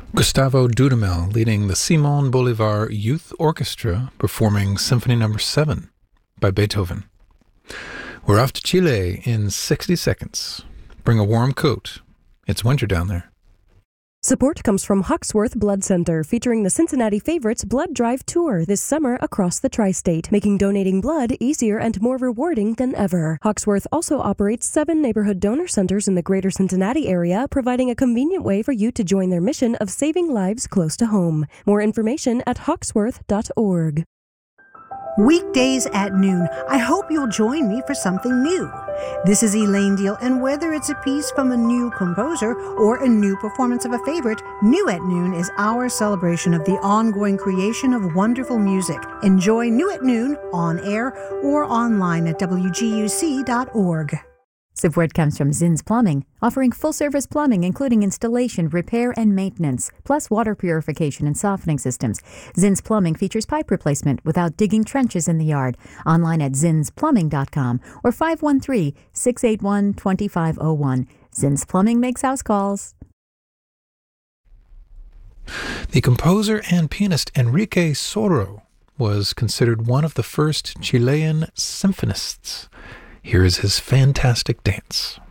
Gustavo Dudamel leading the Simón Bolívar Youth Orchestra performing Symphony No. 7 by Beethoven. We're off to Chile in 60 seconds. Bring a warm coat. It's winter down there. Support comes from Hawksworth Blood Center, featuring the Cincinnati Favorites Blood Drive Tour this summer across the tri-state, making donating blood easier and more rewarding than ever. Hawksworth also operates 7 neighborhood donor centers in the greater Cincinnati area, providing a convenient way for you to join their mission of saving lives close to home. More information at hawksworth.org. Weekdays at noon. I hope you'll join me for something new. This is Elaine Deal, and whether it's a piece from a new composer or a new performance of a favorite, New at Noon is our celebration of the ongoing creation of wonderful music. Enjoy New at Noon on air or online at wguc.org. Support comes from Zins Plumbing, offering full-service plumbing including installation, repair, and maintenance, plus water purification and softening systems. Zins Plumbing features pipe replacement without digging trenches in the yard. Online at zinsplumbing.com or 513-681-2501. Zins Plumbing makes house calls. The composer and pianist Enrique Soro was considered one of the first Chilean symphonists. Here is his fantastic dance.